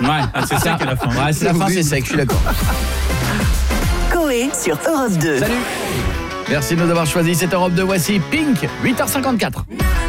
Ouais, c'est ça qu'à la fin. Ouais, c'est la fin, c'est sec, je suis d'accord. Coé sur Europe 2. Salut. Merci de nous avoir choisis cette Europe 2. Voici Pink, 8h54.